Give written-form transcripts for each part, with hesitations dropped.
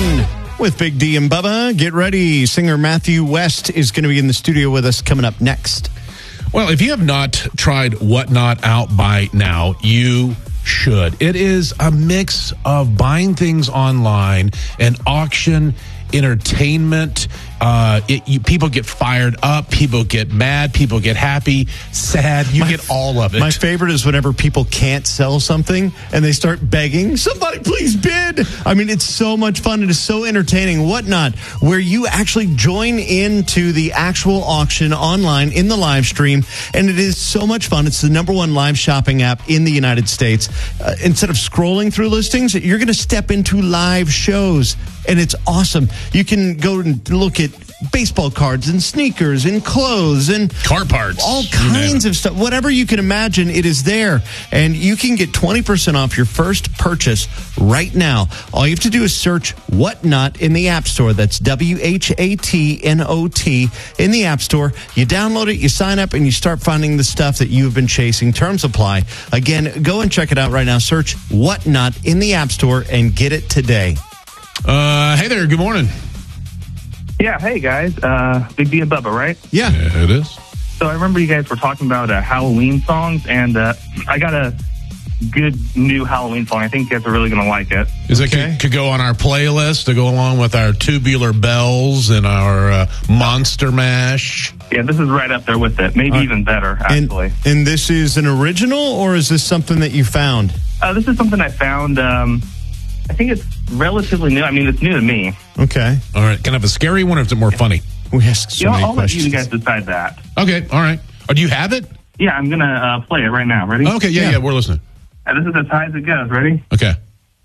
Morning with Big D and Bubba. Get ready. Singer Matthew West is going to be in the studio with us coming up next. Well, if you have not tried Whatnot out by now, you should. It is a mix of buying things online and auction, entertainment. People get fired up, people get mad, people get happy, sad. You get all of it. My favorite is whenever people can't sell something and they start begging, somebody please bid. I mean, it's so much fun. It is so entertaining. Whatnot, where you actually join into the actual auction online in the live stream, and it is so much fun. It's the #1 live shopping app in the United States. Instead of scrolling through listings, you're going to step into live shows, and it's awesome. You can go and look at baseball cards and sneakers and clothes and car parts, all kinds of stuff. Whatever you can imagine, it is there. And you can get 20% off your first purchase right now. All you have to do is search Whatnot in the App Store. That's WHATNOT in the App Store. You download it, you sign up, and you start finding the stuff that you've been chasing. Terms apply. Again, go and check it out right now. Search Whatnot in the App Store and get it today. Hey there, good morning. Yeah, hey guys, Big D and Bubba, right? Yeah, it is. So I remember you guys were talking about Halloween songs, and I got a good new Halloween song. I think you guys are really going to like it. Is it could go on our playlist to go along with our Tubular Bells and our Monster Mash? Yeah, this is right up there with it. Maybe even better, actually. And this is an original, or is this something that you found? This is something I found. I think it's relatively new. I mean, it's new to me. Okay. All right. Can I have a scary one or is it more funny? We ask so many I'll questions. let you guys decide that. Okay. All right. Oh, do you have it? Yeah, I'm going to play it right now. Ready? Okay. Yeah, we're listening. This is as high as it goes. Ready? Okay.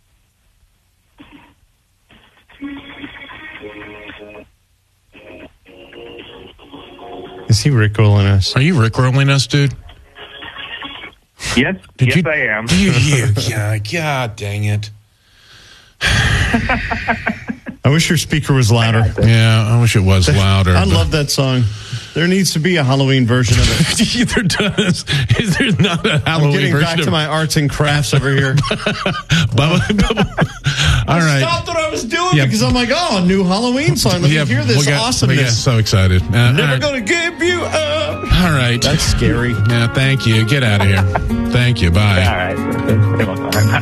Is he Rickrolling us? Are you Rickrolling us, dude? Yes. Yes, I am. Yeah. God dang it. I wish your speaker was louder. Yeah, I wish it was louder. I love that song. There needs to be a Halloween version of it. There does. Is there not a Halloween I'm getting version back to my arts and crafts over here. Bubba. All right. I stopped what I was doing because I'm like, a new Halloween song. Let me hear this awesomeness. We got so excited. Never going to give you up. All right. That's scary. Yeah, thank you. Get out of here. Thank you. Bye. All right.